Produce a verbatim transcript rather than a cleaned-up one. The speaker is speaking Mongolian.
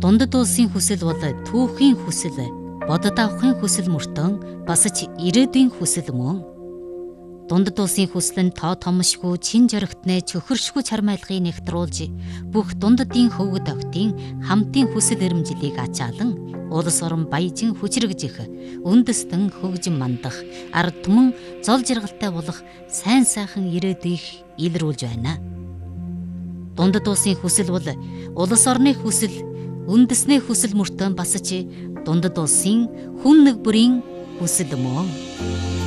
Дундад улсын хүсэл бол түүхийн хүсэл, бодод авахын хүсэл мөртөн бас ч ирээдүйн хүсэл мөн. Дундад улсын хүсэл нь тоо томшгүй чин жоригтны чөхөршгүй чармайлгыг нэгтруулж бүх дундадын хөвгөд октын хамтын хүсэл эрмжлийг ачаалан улс орон баяжин хүчрэгж их үндэстэн хөгжин мандах ард түмэн зол жаргалтай болох сайн сайхан ирээдүйг илрүүлж байна. Дундад улсын хүсэл бол улс орны хүсэл, үндэсний хүсэл мөртөө бас ч дундад улсын хүн нэг бүрийн хүсэл мөн.